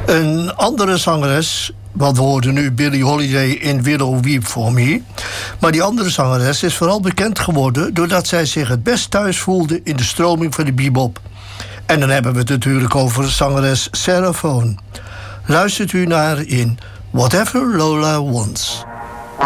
Een andere zangeres, want we hoorden nu Billie Holiday in Willow Weep For Me. Maar die andere zangeres is vooral bekend geworden doordat zij zich het best thuis voelde in de stroming van de bebop. En dan hebben we het natuurlijk over zangeres Sarah Vaughan. Luistert u naar in Whatever Lola Wants.